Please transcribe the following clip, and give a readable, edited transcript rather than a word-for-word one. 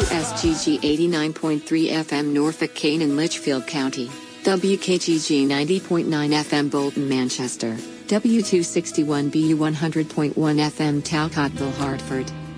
WSGG 89.3 FM Norfolk, Kane and Litchfield County, WKGG 90.9 FM Bolton, Manchester, W261BU 100.1 FM Talcottville, Hartford.